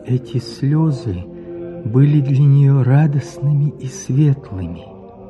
Эти слезы были для нее радостными и светлыми.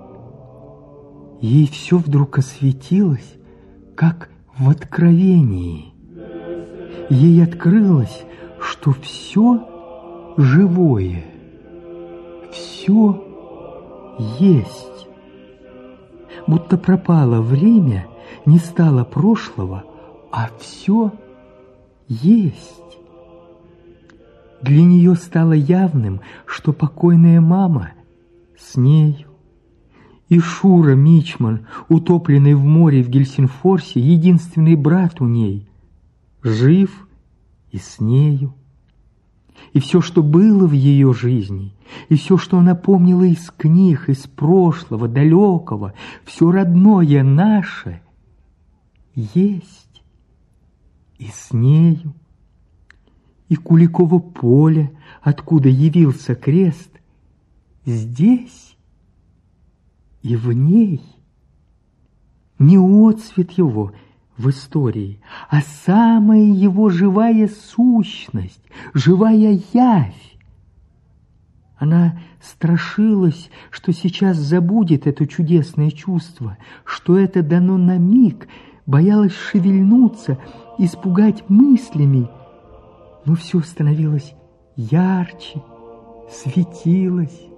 Ей все вдруг осветилось, как в откровении. Ей открылось, что все живое, все есть. Будто пропало время, не стало прошлого, а все есть. Для нее стало явным, что покойная мама с нею, и Шура Мичман, утопленный в море в Гельсинфорсе, единственный брат у ней, жив и с нею. И все, что было в ее жизни, и все, что она помнила из книг, из прошлого, далекого, все родное наше, есть и с нею. И Куликово поле, откуда явился крест, здесь и в ней. Не отцвет его в истории, а самая его живая сущность, живая явь. Она страшилась, что сейчас забудет это чудесное чувство, что это дано на миг, боялась шевельнуться, испугать мыслями, но все становилось ярче, светилось.